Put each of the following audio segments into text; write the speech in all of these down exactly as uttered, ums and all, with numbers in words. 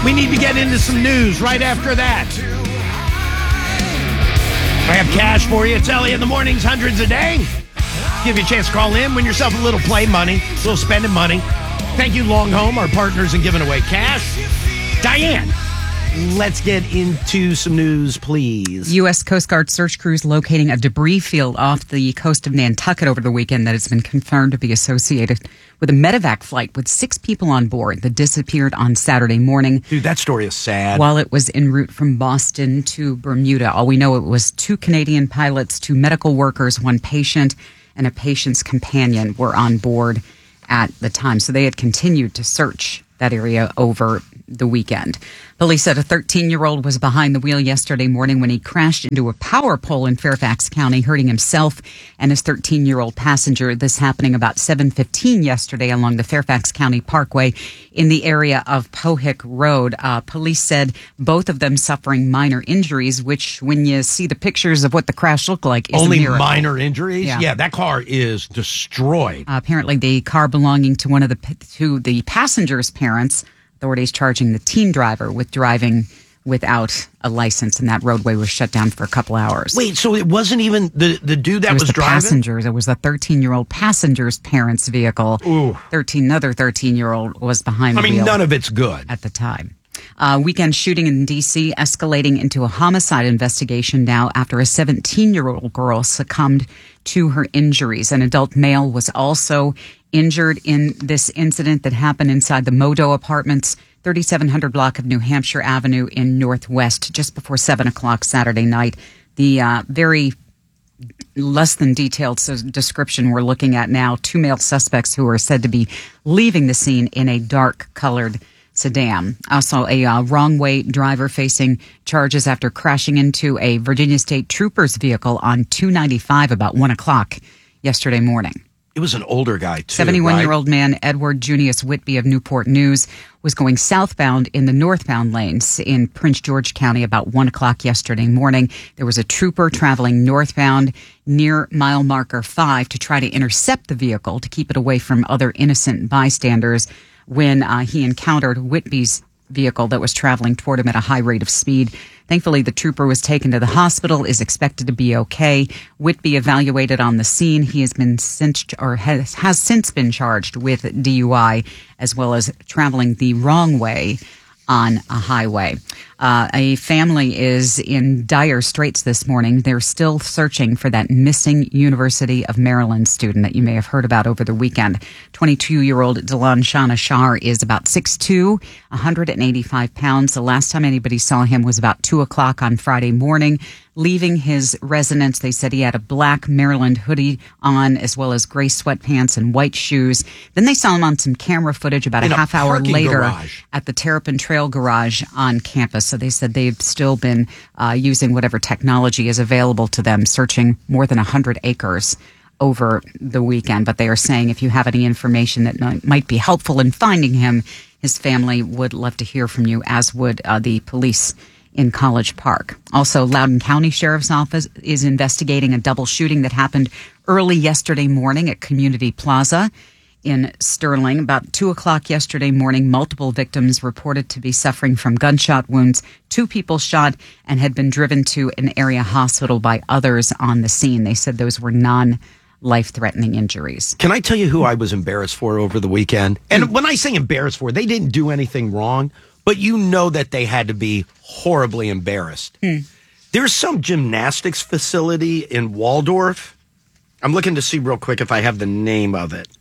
We need to get into some news right after that. I have cash for you. It's Ellie in the mornings, hundreds a day. Give you a chance to call in, win yourself a little play money, a little spending money. Thank you, Long Home, our partners in giving away cash. Diane, let's get into some news, please. U S. Coast Guard search crews locating a debris field off the coast of Nantucket over the weekend that has been confirmed to be associated with a medevac flight with six people on board that disappeared on Saturday morning. Dude, that story is sad. While it was en route from Boston to Bermuda. All we know, it was two Canadian pilots, two medical workers, one patient, and a patient's companion were on board at the time. So they had continued to search that area over the weekend. Police said a thirteen-year-old was behind the wheel yesterday morning when he crashed into a power pole in Fairfax County, hurting himself and his thirteen-year-old passenger. This happening about seven fifteen yesterday along the Fairfax County Parkway in the area of Pohick Road. Uh, police said both of them suffering minor injuries, which when you see the pictures of what the crash looked like is only a miracle. Minor injuries? Yeah. yeah, that car is destroyed. Uh, apparently the car belonging to one of the to the passenger's parents. Authorities charging the teen driver with driving without a license, and that roadway was shut down for a couple hours. Wait, so it wasn't even the, the dude that it was, was the driving? Passengers. It was the thirteen-year-old passenger's parents' vehicle. Ooh. Thirteen, another thirteen-year-old was behind the I mean, wheel none of it's good. at the time. Uh, weekend shooting in D C escalating into a homicide investigation now after a seventeen-year-old girl succumbed to her injuries. An adult male was also injured in this incident that happened inside the Modo Apartments, thirty-seven hundred block of New Hampshire Avenue in Northwest, just before seven o'clock Saturday night. The uh, very less than detailed description we're looking at now, two male suspects who are said to be leaving the scene in a dark-colored sedan. Also, a uh, wrong-way driver facing charges after crashing into a Virginia State Troopers vehicle on two ninety-five about one o'clock yesterday morning. It was an older guy, too, seventy-one-year-old man Edward Junius Whitby of Newport News was going southbound in the northbound lanes in Prince George County about one o'clock yesterday morning. There was a trooper traveling northbound near mile marker five to try to intercept the vehicle to keep it away from other innocent bystanders when uh, he encountered Whitby's vehicle that was traveling toward him at a high rate of speed. Thankfully, the trooper was taken to the hospital, is expected to be okay. Whitby evaluated on the scene. He has been since, or has, has since been charged with D U I as well as traveling the wrong way on a highway. Uh, a family is in dire straits this morning. They're still searching for that missing University of Maryland student that you may have heard about over the weekend. twenty-two-year-old Delon Shana Shar is about six foot two, one hundred eighty-five pounds. The last time anybody saw him was about two o'clock on Friday morning. Leaving his residence, they said he had a black Maryland hoodie on, as well as gray sweatpants and white shoes. Then they saw him on some camera footage about In a a half hour parking later garage. at the Terrapin Trail Garage on campus. So they said they've still been uh, using whatever technology is available to them, searching more than one hundred acres over the weekend. But they are saying if you have any information that might be helpful in finding him, his family would love to hear from you, as would uh, the police in College Park. Also, Loudoun County Sheriff's Office is investigating a double shooting that happened early yesterday morning at Community Plaza in Sterling. About two o'clock yesterday morning, multiple victims reported to be suffering from gunshot wounds. Two people shot and had been driven to an area hospital by others on the scene. They said those were non-life-threatening injuries. Can I tell you who I was embarrassed for over the weekend? And when I say embarrassed for, they didn't do anything wrong, but you know that they had to be horribly embarrassed. Hmm. There's some gymnastics facility in Waldorf. I'm looking to see real quick if I have the name of it.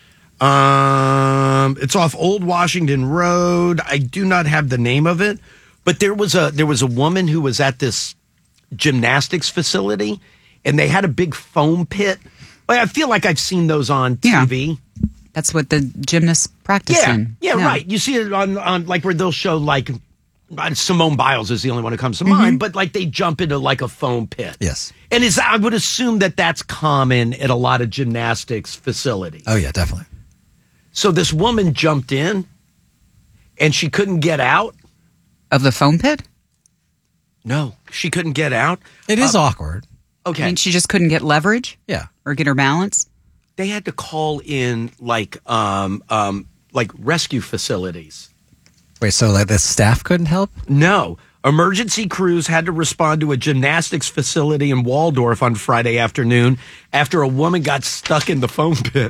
Um, it's off Old Washington Road. I do not have the name of it, but there was a there was a woman who was at this gymnastics facility, and they had a big foam pit. I feel like I've seen those on T V. Yeah. That's what the gymnasts practice yeah, in. Yeah, yeah, right. You see it on, on like where they'll show like Simone Biles is the only one who comes to mm-hmm. mind, but like they jump into like a foam pit. Yes. And is I would assume that that's common at a lot of gymnastics facilities. Oh, yeah, definitely. So this woman jumped in and she couldn't get out. Of the foam pit? No, she couldn't get out. It is uh, awkward. Okay. I mean, she just couldn't get leverage? Yeah. Or get her balance? They had to call in like um, um, like rescue facilities. Wait, so like the staff couldn't help? No. Emergency crews had to respond to a gymnastics facility in Waldorf on Friday afternoon after a woman got stuck in the foam pit.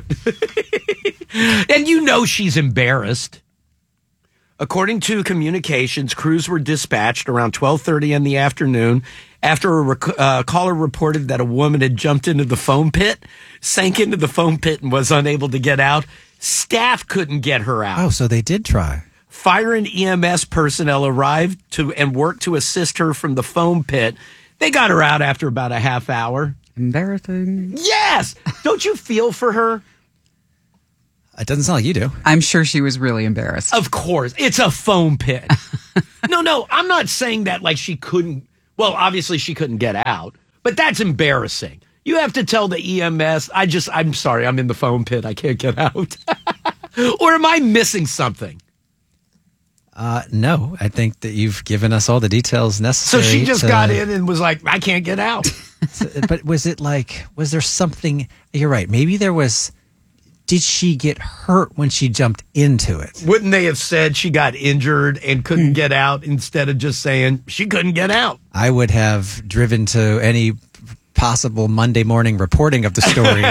And you know she's embarrassed. According to communications, crews were dispatched around twelve thirty in the afternoon after a rec- uh, caller reported that a woman had jumped into the foam pit, sank into the foam pit, and was unable to get out. Staff couldn't get her out. Oh, so they did try. Fire and E M S personnel arrived to and worked to assist her from the foam pit. They got her out after about a half hour. Embarrassing. Yes! Don't you feel for her? It doesn't sound like you do. I'm sure she was really embarrassed. Of course. It's a foam pit. no, no, I'm not saying that like she couldn't. Well, obviously she couldn't get out, but that's embarrassing. You have to tell the E M S, I just, I'm sorry, I'm in the foam pit. I can't get out. Or am I missing something? Uh, no, I think that you've given us all the details So necessary. she just to- got in and was like, I can't get out. But was it like, was there something? You're right. Maybe there was. Did she get hurt when she jumped into it? Wouldn't they have said she got injured and couldn't get out instead of just saying she couldn't get out? I would have driven to any possible Monday morning reporting of the story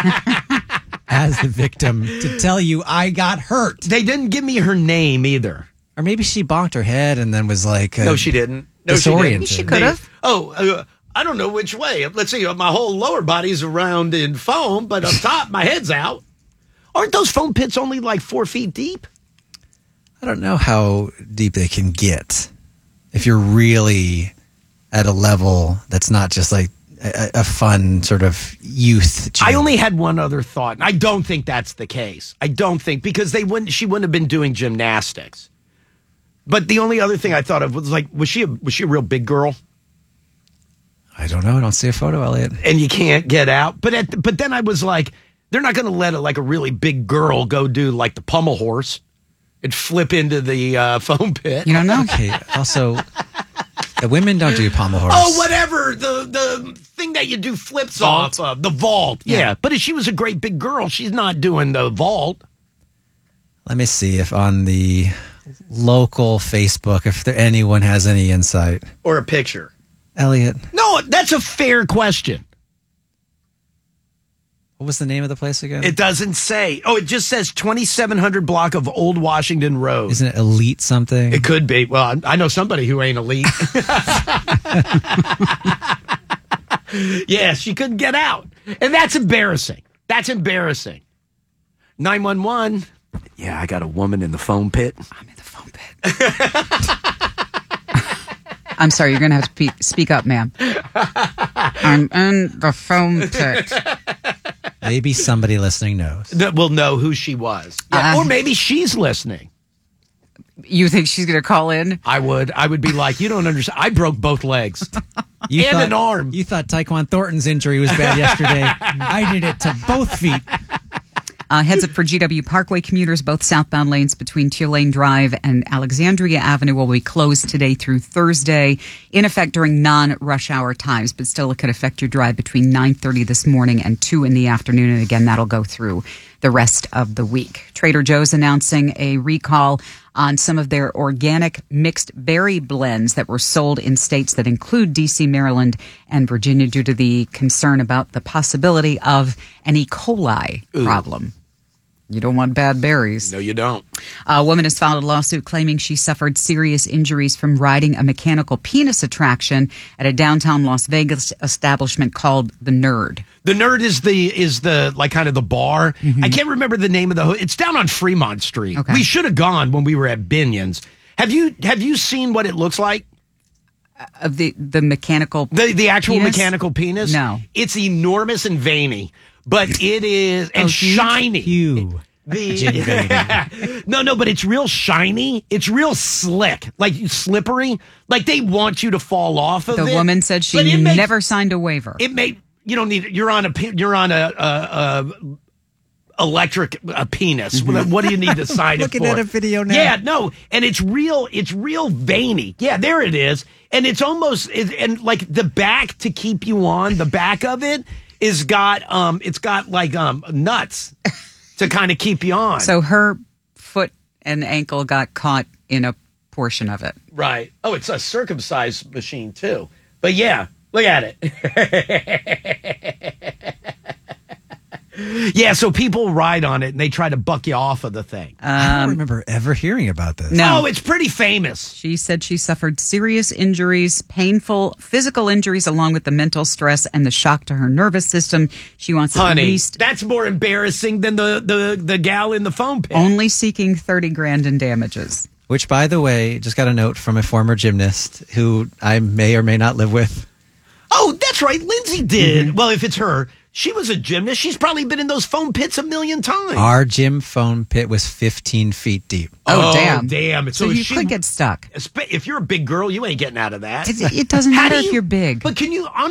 as the victim to tell you I got hurt. They didn't give me her name either. Or maybe she bonked her head and then was like, uh, No, she didn't. No, disoriented. She, She didn't. could have. Oh, uh, I don't know which way. Let's see. My whole lower body's around in foam, but up top, my head's out. Aren't those foam pits only like four feet deep? I don't know how deep they can get if you're really at a level that's not just like a, a fun sort of youth gym. I only had one other thought. And I don't think that's the case. I don't think because they wouldn't. She wouldn't have been doing gymnastics. But the only other thing I thought of was like, was she a, was she a real big girl? I don't know. I don't see a photo, Elliot. And you can't get out. But at, but then I was like, they're not going to let a, like a really big girl go do like the pommel horse and flip into the uh, foam pit. You don't know? Okay. Also, the women don't do pommel horse. Oh, whatever. The the thing that you do flips Vault. off of. The vault. Yeah. Yeah. But if she was a great big girl, she's not doing the vault. Let me see if on the local Facebook, if there, anyone has any insight. Or a picture. Elliot, No, that's a fair question. what was the name of the place again? It doesn't say. Oh, it just says twenty-seven hundred block of Old Washington Road. Isn't it Elite something? It could be. Well, I I know somebody who ain't elite. Yeah, she couldn't get out. And that's embarrassing. That's embarrassing. nine one one. Yeah, I got a woman in the foam pit. I'm in the foam pit. I'm sorry, you're going to have to pe- speak up, ma'am. I'm in the foam pit. Maybe somebody listening knows. That will know who she was. Yeah, Uh, or maybe she's listening. You think she's going to call in? I would. I would be like, you don't understand. I broke both legs. You And thought, an arm. You thought Taekwon Thornton's injury was bad yesterday. I did it to both feet. Uh, heads up for G W Parkway commuters. Both southbound lanes between Tulane Drive and Alexandria Avenue will be closed today through Thursday, in effect during non-rush hour times, but still it could affect your drive between nine thirty this morning and two in the afternoon. And again, that'll go through the rest of the week. Trader Joe's announcing a recall on some of their organic mixed berry blends that were sold in states that include D C, Maryland, and Virginia due to the concern about the possibility of an E. coli problem. You don't want bad berries. No, you don't. A woman has filed a lawsuit claiming she suffered serious injuries from riding a mechanical penis attraction at a downtown Las Vegas establishment called The Nerd. The Nerd is the is the like kind of the bar. I can't remember the name of the. Ho- it's down on Fremont Street. Okay. We should have gone when we were at Binion's. Have you have you seen what it looks like? Of the, the mechanical The the actual penis? mechanical penis? No. It's enormous and veiny, but it is and Oh, huge? shiny. You. The, no, no, but it's real shiny. It's real slick, like slippery. Like they want you to fall off of The it. woman said But she it makes- never signed a waiver. It may you don't need. You're on a pe- you're on a, a, a electric a penis. What do you need to sign it for? Looking at a video now. Yeah, no, and it's real. It's real veiny. Yeah, there it is, and it's almost it, and like the back to keep you on. The back of it is got um, it's got like um nuts to kind of keep you on. So her foot and ankle got caught in a portion of it. Right. Oh, it's a circumcised machine, too. But yeah, look at it. Yeah, so people ride on it and they try to buck you off of the thing. I don't remember ever hearing about this. No. Oh, it's pretty famous. She said she suffered serious injuries, painful physical injuries, along with the mental stress and the shock to her nervous system. She wants Honey, at least that's more embarrassing than the, the, the gal in the foam pit. only seeking thirty grand in damages. Which, by the way, just got a note from a former gymnast who I may or may not live with. Oh, that's right. Lindsay did. Mm-hmm. Well, if it's her, she was a gymnast. She's probably been in those foam pits a million times. Our gym foam pit was fifteen feet deep. Oh, damn. damn. So, you she- could get stuck. If you're a big girl, you ain't getting out of that. It, it doesn't How matter do if you- you're big. But can you,